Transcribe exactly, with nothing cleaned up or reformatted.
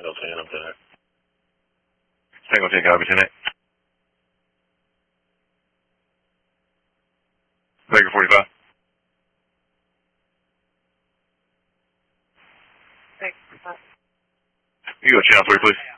Tango ten, I'm ten. Tango ten, copy, ten eight. Baker forty-five. Baker forty-five. You go channel three, please.